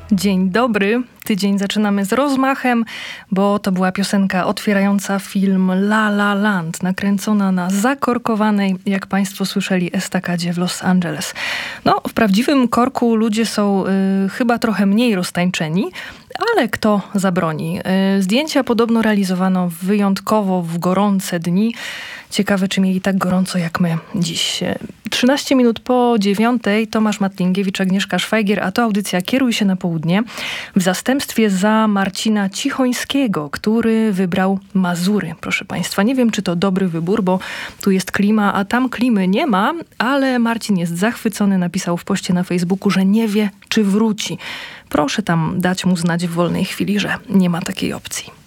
Dzień dobry. Tydzień zaczynamy z rozmachem, bo to była piosenka otwierająca film La La Land, nakręcona na zakorkowanej, jak Państwo słyszeli, estakadzie w Los Angeles. No, w prawdziwym korku ludzie są chyba trochę mniej roztańczeni, ale kto zabroni? Zdjęcia podobno realizowano wyjątkowo w gorące dni. Ciekawe, czy mieli tak gorąco jak my dziś. 13 minut po 9:00, Tomasz Matlingiewicz, Agnieszka Szwajgier, a to audycja Kieruj się na południe w zastępstwie za Marcina Cichońskiego, który wybrał Mazury, proszę Państwa. Nie wiem, czy to dobry wybór, bo tu jest klima, a tam klimy nie ma, ale Marcin jest zachwycony, napisał w poście na Facebooku, że nie wie, czy wróci. Proszę tam dać mu znać w wolnej chwili, że nie ma takiej opcji.